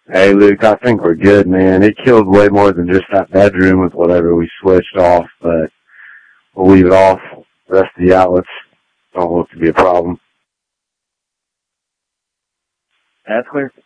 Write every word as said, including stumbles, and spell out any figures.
Hey, Luke, I think we're good, man. It killed way more than just that bedroom with whatever we switched off, but we'll leave it off. The rest of the outlets don't look to be a problem. That's clear.